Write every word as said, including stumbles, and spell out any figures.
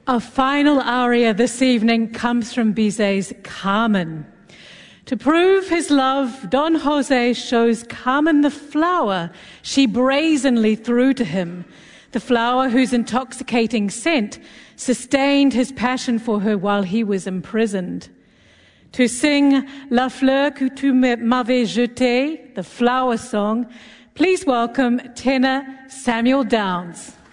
Our final aria this evening comes from Bizet's Carmen. To prove his love, Don Jose shows Carmen the flower she brazenly threw to him, the flower whose intoxicating scent sustained his passion for her while he was imprisoned. To sing La fleur que tu m'avais jetée, the flower song, please welcome tenor Samuel Downs.